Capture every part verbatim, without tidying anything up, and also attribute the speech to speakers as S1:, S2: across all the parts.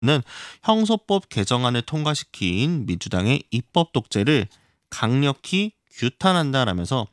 S1: 형소법 개정안을 통과시킨 민주당의 입법 독재를 강력히 규탄한다라면서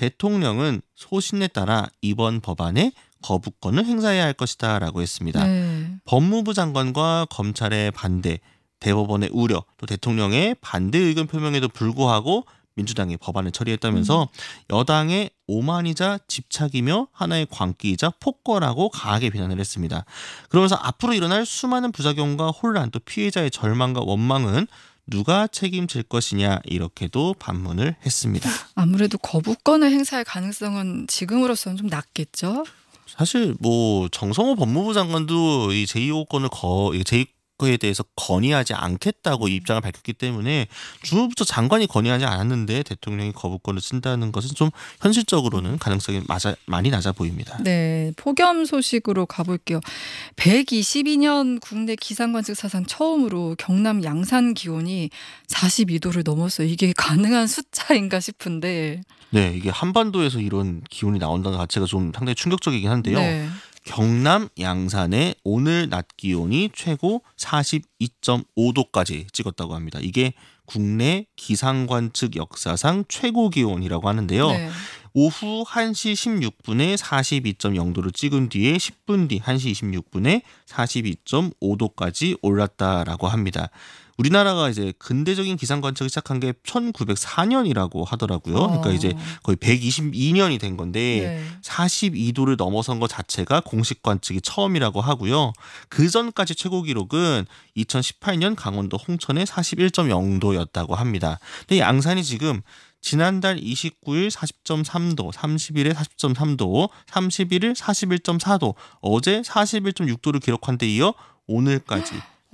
S1: 대통령은 소신에 따라 이번 법안에 거부권을 행사해야 할 것이다 라고 했습니다.
S2: 네.
S1: 법무부 장관과 검찰의 반대, 대법원의 우려, 또 대통령의 반대 의견 표명에도 불구하고 민주당이 법안을 처리했다면서 음. 여당의 오만이자 집착이며 하나의 광기이자 폭거라고 강하게 비난을 했습니다. 그러면서 앞으로 일어날 수많은 부작용과 혼란, 또 피해자의 절망과 원망은 누가 책임질 것이냐 이렇게도 반문을 했습니다.
S2: 아무래도 거부권을 행사할 가능성은 지금으로서는 좀 낮겠죠?
S1: 사실 뭐 정성호 법무부 장관도 이 제이 호권을 거 제이 에 대해서 건의하지 않겠다고 입장을 밝혔기 때문에 주무부처 장관이 건의하지 않았는데 대통령이 거부권을 쓴다는 것은 좀 현실적으로는 가능성이 맞아, 많이 낮아 보입니다.
S2: 네, 폭염 소식으로 가볼게요. 백이십이 년 국내 기상관측 사상 처음으로 경남 양산 기온이 사십이 도를 넘었어요. 이게 가능한 숫자인가 싶은데.
S1: 네, 이게 한반도에서 이런 기온이 나온다는 자체가 좀 상당히 충격적이긴 한데요.
S2: 네.
S1: 경남 양산의 오늘 낮 기온이 최고 사십이 점 오 도까지 찍었다고 합니다. 이게 국내 기상관측 역사상 최고 기온이라고 하는데요.
S2: 네.
S1: 오후 한 시 십육 분에 사십이 점 영 도를 찍은 뒤에 십 분 뒤 한 시 이십육 분에 사십이 점 오 도까지 올랐다라고 합니다. 우리나라가 이제 근대적인 기상 관측을 시작한 게 천구백사 년이라고 하더라고요. 그러니까 이제 거의 백이십이 년이 된 건데
S2: 네.
S1: 사십이 도를 넘어선 것 자체가 공식 관측이 처음이라고 하고요. 그 전까지 최고 기록은 이천십팔 년 강원도 홍천의 사십일 점 영 도였다고 합니다. 근데 양산이 지금 지난달 이십구 일 사십 점 삼 도, 삼십 일에 사십 점 삼 도, 삼십일 일 사십일 점 사 도, 어제 사십일 점 육 도를 기록한 데 이어 오늘까지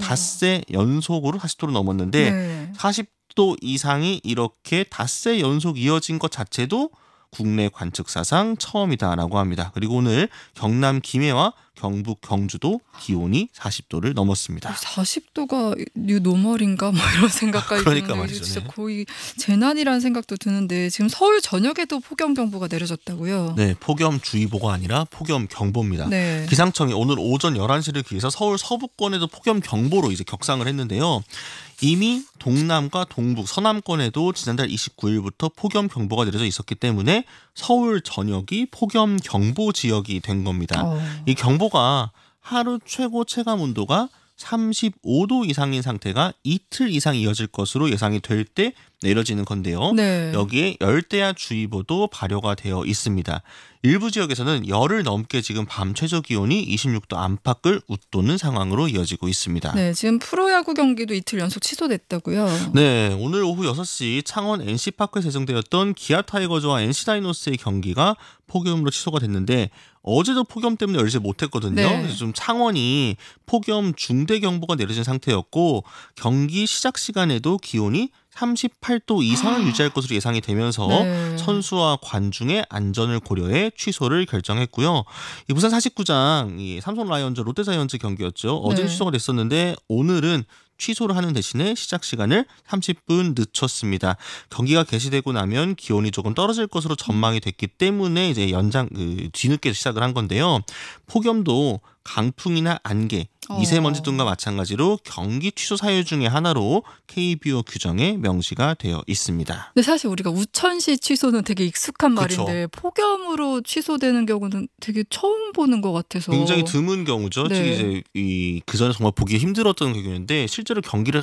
S1: 닷새 연속으로 사십 도를 넘었는데
S2: 네.
S1: 사십 도 이상이 이렇게 닷새 연속 이어진 것 자체도 국내 관측 사상 처음이다라고 합니다. 그리고 오늘 경남 김해와 경북 경주도 기온이 사십 도를 넘었습니다.
S2: 사십 도가 뉴 노멀인가 뭐 이런 생각까지
S1: 그러니까
S2: 드는데
S1: 말이죠.
S2: 진짜
S1: 네.
S2: 거의 재난이라는 생각도 드는데 지금 서울 전역에도 폭염경보가 내려졌다고요?
S1: 네, 폭염주의보가 아니라 폭염경보입니다.
S2: 네.
S1: 기상청이 오늘 오전 열한 시를 기해서 서울 서부권에도 폭염경보로 이제 격상을 했는데요. 이미 동남과 동북, 서남권에도 지난달 이십구 일부터 폭염경보가 내려져 있었기 때문에 서울 전역이 폭염경보 지역이 된 겁니다.
S2: 어.
S1: 이 경보가 하루 최고 체감 온도가 삼십오 도 이상인 상태가 이틀 이상 이어질 것으로 예상이 될 때 내려지는 건데요.
S2: 네.
S1: 여기에 열대야주의보도 발효가 되어 있습니다. 일부 지역에서는 열흘 넘게 지금 밤 최저 기온이 이십육 도 안팎을 웃도는 상황으로 이어지고 있습니다.
S2: 네, 지금 프로야구 경기도 이틀 연속 취소됐다고요?
S1: 네, 오늘 오후 여섯 시 창원 엔씨파크에서 예정되었던 기아 타이거즈와 엔씨 다이노스의 경기가 폭염으로 취소가 됐는데 어제도 폭염 때문에 열지 못했거든요.
S2: 네.
S1: 그래서 좀 창원이 폭염 중대 경보가 내려진 상태였고 경기 시작 시간에도 기온이 삼십팔 도 이상을 유지할 것으로 예상이 되면서
S2: 네.
S1: 선수와 관중의 안전을 고려해 취소를 결정했고요. 이 부산 사십구장 이 삼성 라이온즈 롯데 자이언츠 경기였죠. 어제는
S2: 네.
S1: 취소가 됐었는데 오늘은 취소를 하는 대신에 시작 시간을 삼십 분 늦췄습니다. 경기가 개시되고 나면 기온이 조금 떨어질 것으로 전망이 됐기 때문에 이제 연장 그 뒤늦게 시작을 한 건데요. 폭염도 강풍이나 안개, 미세먼지 등과 마찬가지로 경기 취소 사유 중에 하나로 케이비오 규정에 명시가 되어 있습니다.
S2: 근데 사실 우리가 우천시 취소는 되게 익숙한
S1: 그쵸.
S2: 말인데 폭염으로 취소되는 경우는 되게 처음 보는 것 같아서
S1: 굉장히 드문 경우죠.
S2: 네.
S1: 특히 이제 이 그전에 정말 보기 힘들었던 경우였는데 실제로 경기를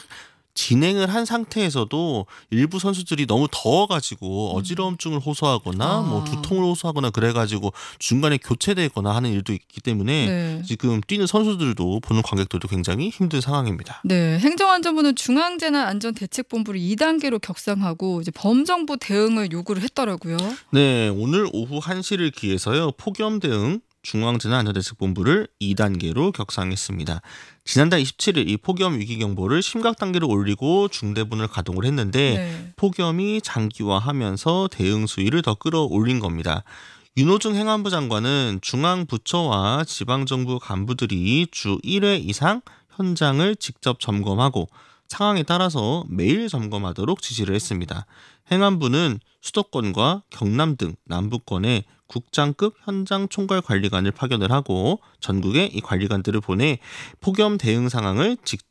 S1: 진행을 한 상태에서도 일부 선수들이 너무 더워가지고 어지러움증을 호소하거나
S2: 아.
S1: 뭐 두통을 호소하거나 그래가지고 중간에 교체되거나 하는 일도 있기 때문에
S2: 네.
S1: 지금 뛰는 선수들도 보는 관객들도 굉장히 힘든 상황입니다.
S2: 네, 행정안전부는 중앙재난안전대책본부를 이 단계로 격상하고 이제 범정부 대응을 요구를 했더라고요.
S1: 네, 오늘 오후 한 시를 기해서요. 폭염 대응 중앙재난안전대책본부를 이 단계로 격상했습니다. 지난달 이십칠 일 이 폭염 위기경보를 심각 단계로 올리고 중대본을 가동을 했는데
S2: 네.
S1: 폭염이 장기화하면서 대응 수위를 더 끌어올린 겁니다. 윤호중 행안부 장관은 중앙부처와 지방정부 간부들이 주 일 회 이상 현장을 직접 점검하고 상황에 따라서 매일 점검하도록 지시를 했습니다. 행안부는 수도권과 경남 등 남부권에 국장급 현장 총괄 관리관을 파견을 하고 전국에 이 관리관들을 보내 폭염 대응 상황을 직접